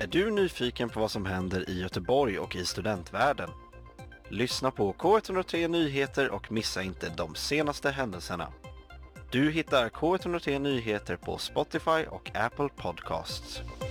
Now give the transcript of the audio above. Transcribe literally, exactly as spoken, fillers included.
Är du nyfiken på vad som händer i Göteborg och i studentvärlden? Lyssna på K ett noll tre Nyheter och missa inte de senaste händelserna. Du hittar K ett noll tre Nyheter på Spotify och Apple Podcasts.